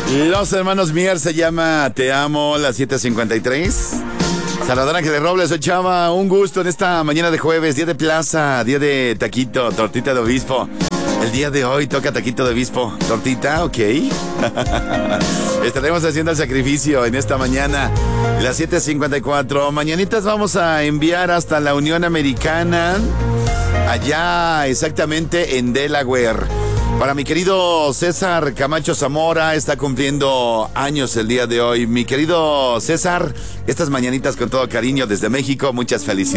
Los hermanos Mier se llama Te Amo, las 7:53. Salvador Ángeles Robles, soy Chava, un gusto en esta mañana de jueves, día de plaza, día de taquito, tortita de obispo. El día de hoy toca taquito de obispo, tortita, ok. Estaremos haciendo el sacrificio en esta mañana, las 7:54. Mañanitas vamos a enviar hasta la Unión Americana, allá exactamente en Delaware. Para mi querido César Camacho Zamora, está cumpliendo años el día de hoy. Mi querido César, estas mañanitas con todo cariño desde México, muchas felicidades.